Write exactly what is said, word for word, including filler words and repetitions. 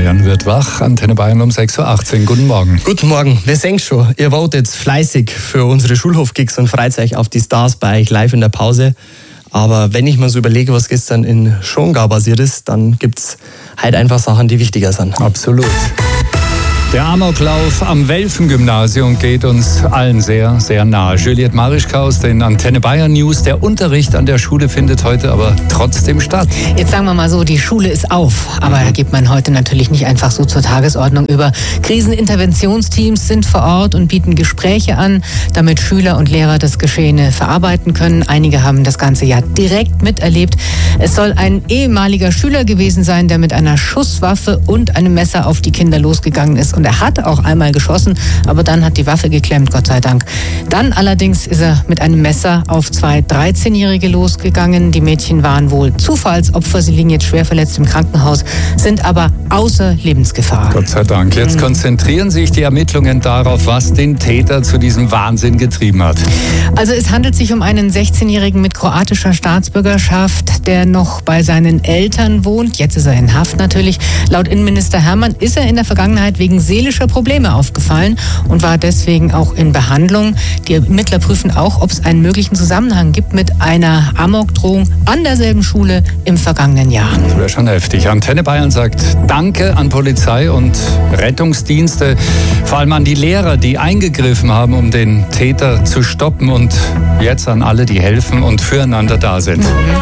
Bayern wird wach. Antenne Bayern um sechs Uhr achtzehn. Guten Morgen. Guten Morgen. Wir sehen schon, ihr votet fleißig für unsere Schulhof-Gigs und freut euch auf die Stars bei euch live in der Pause. Aber wenn ich mir so überlege, was gestern in Schongau passiert ist, dann gibt es halt einfach Sachen, die wichtiger sind. Absolut. Der Amoklauf am Welfen-Gymnasium geht uns allen sehr, sehr nahe. Juliette Marischka aus den Antenne Bayern News. Der Unterricht an der Schule findet heute aber trotzdem statt. Jetzt sagen wir mal so, die Schule ist auf. Aber da geht man heute natürlich nicht einfach so zur Tagesordnung über. Kriseninterventionsteams sind vor Ort und bieten Gespräche an, damit Schüler und Lehrer das Geschehene verarbeiten können. Einige haben das Ganze ja direkt miterlebt. Es soll ein ehemaliger Schüler gewesen sein, der mit einer Schusswaffe und einem Messer auf die Kinder losgegangen ist. Und er hat auch einmal geschossen, aber dann hat die Waffe geklemmt, Gott sei Dank. Dann allerdings ist er mit einem Messer auf zwei dreizehnjährige losgegangen. Die Mädchen waren wohl Zufallsopfer. Sie liegen jetzt schwer verletzt im Krankenhaus, sind aber außer Lebensgefahr. Gott sei Dank. Jetzt konzentrieren sich die Ermittlungen darauf, was den Täter zu diesem Wahnsinn getrieben hat. Also es handelt sich um einen sechzehnjährigen mit kroatischer Staatsbürgerschaft, der noch bei seinen Eltern wohnt. Jetzt ist er in Haft natürlich. Laut Innenminister Hermann ist er in der Vergangenheit wegen seelischer Probleme aufgefallen und war deswegen auch in Behandlung. Die Ermittler prüfen auch, ob es einen möglichen Zusammenhang gibt mit einer Amokdrohung an derselben Schule im vergangenen Jahr. Das wäre schon heftig. Antenne Bayern sagt Danke an Polizei und Rettungsdienste, vor allem an die Lehrer, die eingegriffen haben, um den Täter zu stoppen, und jetzt an alle, die helfen und füreinander da sind.